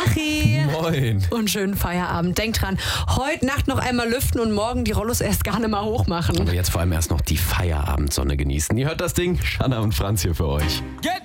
Machi. Moin. Und schönen Feierabend. Denkt dran, heute Nacht noch einmal lüften und morgen die Rollos erst gar nicht mal hochmachen. Aber jetzt vor allem erst noch die Feierabendsonne genießen. Ihr hört das Ding, Shanna und Franz hier für euch.